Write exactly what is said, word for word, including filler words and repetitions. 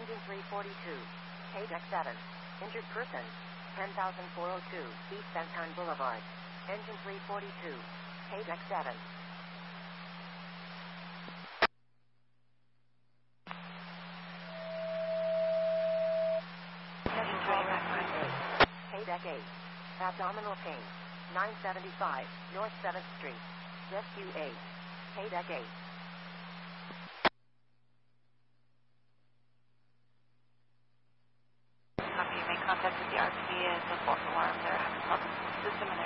Engine three forty-two. K deck seven. Injured person. ten thousand four oh two, East Benton Boulevard. Engine three forty-two. K deck seven. K deck eight. Abdominal pain. nine seventy-five, North seventh Street. Rescue eight. K deck eight. Copy. You may contact with the R P D as a false alarm. They're having problems with the system and